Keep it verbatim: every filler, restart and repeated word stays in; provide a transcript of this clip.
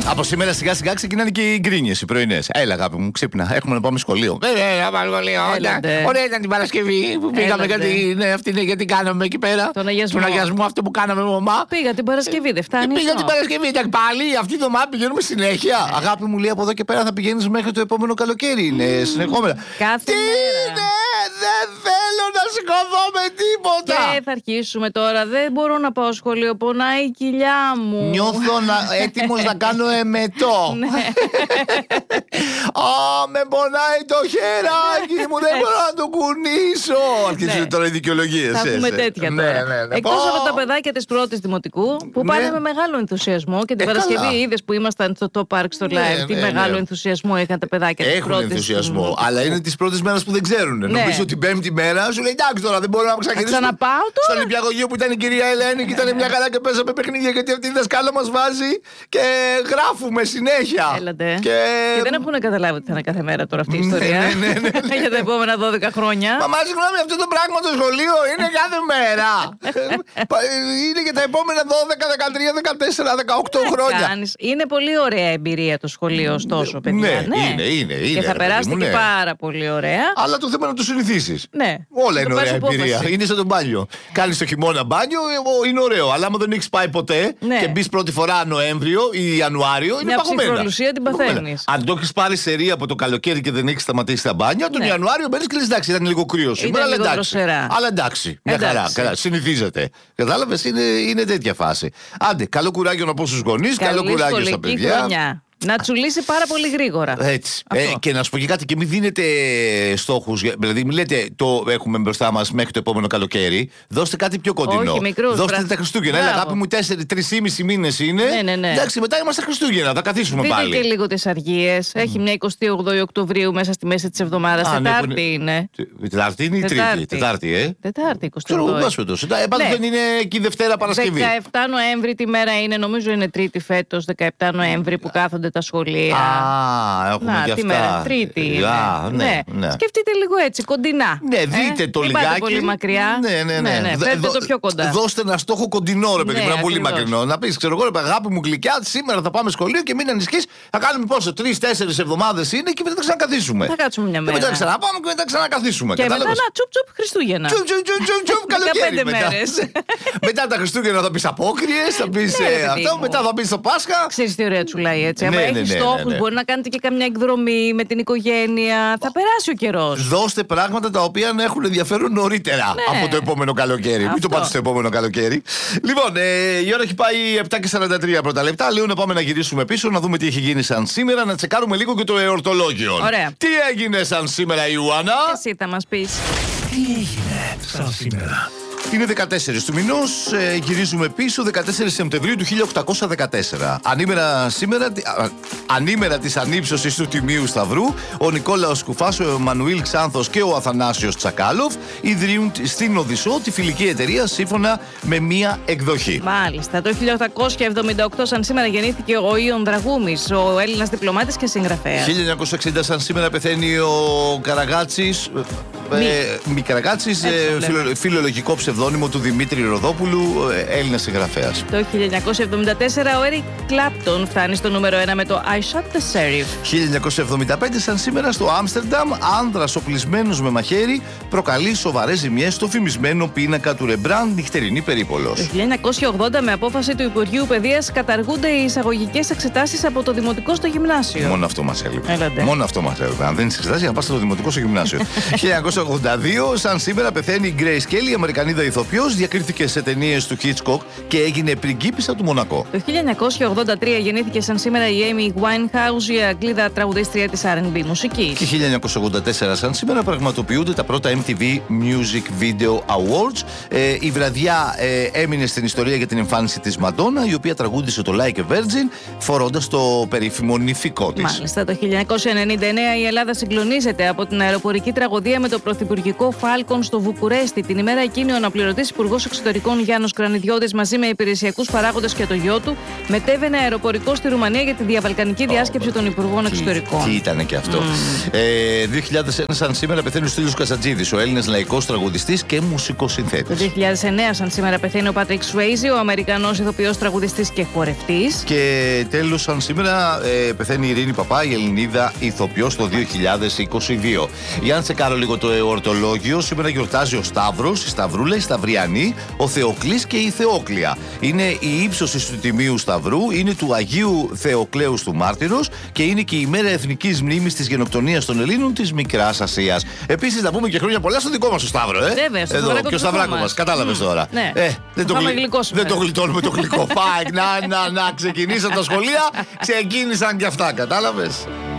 Από σήμερα σιγά σιγά ξεκινάνε και οι γκρίνιες οι πρωινές. Έλα, αγάπη μου, ξύπνα. Έχουμε να πάμε σχολείο. Ε, να πάμε σχολείο. Ωραία ήταν την Παρασκευή που πήγαμε γιατί, ναι, αυτή είναι γιατί κάναμε εκεί πέρα. Τον αγιασμό. Τον αγιασμό αυτό που κάναμε με μαμά. Πήγα την Παρασκευή, δεν φτάνει. Πήγα την Παρασκευή, ήταν πάλι αυτή τη εβδομάδα πηγαίνουμε συνέχεια. Ε. Αγάπη μου, λέει από εδώ και πέρα θα πηγαίνεις μέχρι το επόμενο καλοκαίρι. Είναι συνεχόμενα. Κάθε Τι μέρα. είναι, δεν θέλω να σηκωθώ με τίποτα. Και θα αρχίσουμε τώρα. Δεν μπορώ να πάω σχολείο. Πονάει η κοιλιά μου. Νιώθω να, έτοιμος να κάνω εμετό. Α, με πονάει το χεράκι μου, δεν μπορώ να το κουνήσω. Αρχίζουν τώρα οι δικαιολογίες. Θα έχουμε τέτοια τώρα. Εκτός από τα παιδάκια της πρώτης δημοτικού που πάνε με μεγάλο ενθουσιασμό και την Παρασκευή είδες που ήμασταν στο Top Park στο live. Τι μεγάλο ενθουσιασμό είχαν τα παιδάκια της πρώτης. Έχουν ενθουσιασμό, αλλά είναι της πρώτης μέρας που δεν ξέρουν. Νομίζω την πέμπτη μέρα σου λέει εντάξει τώρα δεν μπορώ να ξεκινήσω. Ξαναπάω τώρα. Στο Ολυμπιακογείο που ήταν η κυρία Ελένη και ήταν μια χαρά και παίζαμε παιχνίδια γιατί αυτή η δασκάλα μας βάζει και γράφουμε συνέχεια. Έλατε. Και... και δεν έχουν καταλάβει ότι θα είναι κάθε μέρα τώρα αυτή η ιστορία. Ναι, ναι, ναι, ναι. Για τα επόμενα δώδεκα χρόνια. Μαμά, συγγνώμη, αυτό το πράγμα το σχολείο είναι κάθε μέρα. Είναι για τα επόμενα δώδεκα, δεκατρία, δεκατέσσερα, δεκαοκτώ χρόνια. Κάνεις. Είναι πολύ ωραία εμπειρία το σχολείο, ωστόσο, παιδιά. Ναι, ναι. Είναι, είναι, είναι. Και θα περάσετε ναι. και πάρα πολύ ωραία. Αλλά το θέμα είναι να το συνηθίσεις. Ναι. Όλα είναι ωραία εμπειρία. Απόφαση. Είναι σαν το μπάνιο. Κάνεις το χειμώνα μπάνιο, είναι ωραίο. Αλλά άμα δεν έχεις πάει ποτέ ναι. και μπεις πρώτη φορά Νοέμβριο ή Ιανουάριο, είναι παγωμένα. Μια ψυχρολουσία την παθαίνεις. Αν το έχεις πάρει σε ρία από το καλοκαίρι και δεν έχεις σταματήσει τα μπάνια, τον ναι. Ιανουάριο μπαίνεις και λες εντάξει, ήταν λίγο κρύο σήμερα, αλλά εντάξει. Αλλά εντάξει, μια χαρά. Καλά, συνηθίζεται. Κατάλαβες, είναι, είναι τέτοια φάση. Άντε, καλό κουράγιο να πω στους γονείς, καλό κουράγιο στα παιδιά. Χρονιά. Να τσουλήσει πάρα πολύ γρήγορα. Έτσι. Ε, και να σου πω και κάτι, και μην δίνετε στόχους. Δηλαδή, μην λέτε το έχουμε μπροστά μας μέχρι το επόμενο καλοκαίρι. Δώστε κάτι πιο κοντινό. Όχι, μικρούς, δώστε πρα... τα Χριστούγεννα. Έλα, αγάπη μου, τέσσερις, τρεις ή μισή μήνες είναι. Ναι, ναι, ναι. Εντάξει, μετά είμαστε Χριστούγεννα. Θα καθίσουμε δείτε πάλι. Δείτε και λίγο τις αργίες. Mm. Έχει μια εικοστή όγδοη Οκτωβρίου μέσα στη μέση της εβδομάδας. Α, Τετάρτη ναι, είναι. Τετάρτη είναι ή Τρίτη. Τετάρτη, ε. Τετάρτη, εικοστή όγδοη. Πάντως δεν είναι και η Δευτέρα Παρασκευή. δεκαεπτά Νοέμβρη τη μέρα είναι, νομίζω είναι Τρίτη φέτος, δεκαεπτά Νοέμβρη που κάθονται τα σχολεία. Α, έχουμε να, και αυτά. Μέρα, τρίτη είναι. Α, ναι, ναι. ναι. Σκεφτείτε λίγο έτσι, κοντινά. Ναι, δείτε ε? το λιγάκι. Μην πάτε πολύ μακριά. Ναι, ναι, ναι. ναι, ναι. Φέρτε Δ, το πιο κοντά. Δώστε ένα στόχο κοντινό, ρε παιδί μου, ναι, ένα πολύ μακρινό. Να πεις, ξέρω εγώ, αγάπη μου γλυκιά, σήμερα θα πάμε σχολείο και μην ανησυχείς. Θα κάνουμε πόσο, τρεις-τέσσερις εβδομάδες είναι και μετά θα ξανακαθίσουμε. Θα κάτσουμε μια μέρα. Και μετά ξαναπάμε και μετά ξανακαθίσουμε. Και μετά να τσουπ τσουπ Χριστούγεννα. Τσουπ τσουπ τσουπ τσουπ καλοκαίρι μετά. Μετά τα Χριστούγεννα θα πεις απόκριες, θα πεις αυτό, μετά θα πεις το Πάσχα. Ξέρεις τι ωραία τσουλάει έτσι. Αν έχει στόχους, μπορεί να κάνετε και καμιά εκδρομή με την οικογένεια. Θα περάσει ο καιρός. Δώστε πράγματα τα οποία να έχουν ενδιαφέρον νωρίτερα ναι. από το επόμενο καλοκαίρι. Αυτό. Μην το πάτε στο επόμενο καλοκαίρι. Λοιπόν, ε, η ώρα έχει πάει επτά και σαράντα τρία πρώτα λεπτά. Λέω να πάμε να γυρίσουμε πίσω, να δούμε τι έχει γίνει σαν σήμερα, να τσεκάρουμε λίγο και το εορτολόγιο. Ωραία. Τι έγινε σαν σήμερα, Ιωάννα? Εσύ θα μας πεις. Τι έγινε σαν σήμερα? Είναι δεκατέσσερις του μηνός, ε, γυρίζουμε πίσω, δεκατέσσερις Σεπτεμβρίου του χίλια οκτακόσια δεκατέσσερα. Ανήμερα σήμερα, α, ανήμερα της ανύψωσης του Τιμίου Σταυρού, ο Νικόλαος Κουφάς, ο Εμμανουήλ Ξάνθος και ο Αθανάσιος Τσακάλοφ ιδρύουν στην Οδυσσό τη φιλική εταιρεία σύμφωνα με μία εκδοχή. Μάλιστα. Το χίλια οκτακόσια εβδομήντα οκτώ σαν σήμερα γεννήθηκε ο Ιων Δραγούμης, ο Έλληνας διπλωμάτης και συγγραφέας. χίλια εννιακόσια εξήντα σαν σήμερα πεθαίνει ο Καραγάτσης, Μη, ε, Μη Καραγάτσης, ε, φιλο, φιλολογικό ψευδόνυμο του Δημήτρη Ροδόπουλου, Έλληνας συγγραφέας. Το χίλια εννιακόσια εβδομήντα τέσσερα ο Έρικ Κλάπτον φτάνει στο νούμερο ένα με το I Shot the Sheriff. χίλια εννιακόσια εβδομήντα πέντε σαν σήμερα στο Άμστερνταμ, άνδρας οπλισμένος με μαχαίρι προκαλεί σοβαρές ζημιές στο φημισμένο πίνακα του Ρεμπράντ Νυχτερινή Περίπολος. Το χίλια εννιακόσια ογδόντα με απόφαση του Υπουργείου Παιδείας καταργούνται οι εισαγωγικές εξετάσεις από το δημοτικό στο γυμνάσιο. Μόνο αυτό μας έλειπε. Έλατε. Μόνο αυτό μας έλειπε. Αν δεν είσαι εξετάσεις, να πας στο δημοτικό στο γυμνάσιο. χίλια εννιακόσια ογδόντα δύο σαν σήμερα πεθαίνει η Grace Kelly, η Αμερικανίδα ηθοποιός, διακρίθηκε σε ταινίες του Hitchcock και έγινε πριγκίπισσα του Μονακό. Το χίλια εννιακόσια ογδόντα τρία γεννήθηκε σαν σήμερα η Amy Winehouse, η Αγγλίδα τραγουδίστρια της αρ εντ μπι μουσικής. Και χίλια εννιακόσια ογδόντα τέσσερα σαν σήμερα πραγματοποιούνται τα πρώτα εμ τι βι Music Video Awards. Ε, η βραδιά ε, έμεινε στην ιστορία για την εμφάνιση της Μαντόνα, η οποία τραγούδισε το Like a Virgin φορώντας το περίφημο νηφικό της. Μάλιστα. Το χίλια εννιακόσια ενενήντα εννέα η Ελλάδα συγκλονίζεται από την αεροπορική τραγωδία με το πρωθυπουργικό Φάλκον στο Βουκουρέστι. Την ημέρα εκείνη, ο αναπληρωτής υπουργός εξωτερικών Γιάννος Κρανιδιώτης μαζί με υπηρεσιακούς παράγοντες και το γιο του μετέβαινε αεροπορικό στη Ρουμανία για τη διαβαλκανική διάσκεψη oh, των υπουργών τι, εξωτερικών. Τι ήταν και αυτό. Mm. Ε, δύο χιλιάδες ένα, σαν σήμερα, πεθαίνει ο Στέλιος Καζατζίδης, ο Έλληνας λαϊκός τραγουδιστής και μουσικοσυνθέτης. Το δύο χιλιάδες εννέα, σαν σήμερα, πεθαίνει ο Πάτρικ Σουέιζι, ο Αμερικανός ηθοποιός, τραγουδιστής και χορευτής. Και τέλος, σαν σήμερα, ε, πεθαίνει η Ειρήνη Παπά, η Ελληνίδα ηθοποιός, το δύο χιλιάδες είκοσι δύο. Για να τσεκάρω λίγο το εορτολόγιο, σήμερα γιορτάζει ο Σταύρος, η Σταυρούλα, η Σταυριανή, ο Θεοκλής και η Θεόκλια. Είναι η ύψωση του Τιμίου Σταυρού, είναι του Αγίου Θεοκλέους του Μάρτυρος και είναι και η ημέρα εθνικής μνήμης της γενοκτονίας των Ελλήνων της Μικράς Ασίας. Επίσης, να πούμε και χρόνια πολλά στο δικό μας το Σταύρο, ε! Βέβαια, στο εδώ, και ο Σταυράκο μας, κατάλαβες mm. τώρα. Ναι. Ε, δεν, το γλυ... δεν το γλιτώνουμε το γλυκό. Πάει, να, να, να, ξεκινήσαν τα σχολεία, ξεκίνησαν και αυτά, κατάλαβες.